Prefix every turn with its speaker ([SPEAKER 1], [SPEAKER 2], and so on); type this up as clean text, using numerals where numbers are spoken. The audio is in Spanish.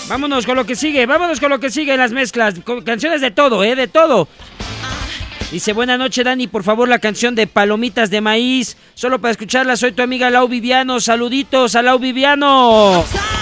[SPEAKER 1] Vámonos con lo que sigue en las mezclas. Canciones de todo, de todo. Dice, buena noche, Dani, por favor, la canción de Palomitas de Maíz. Solo para escucharla, soy tu amiga Lau Viviano. Saluditos a Lau Viviano.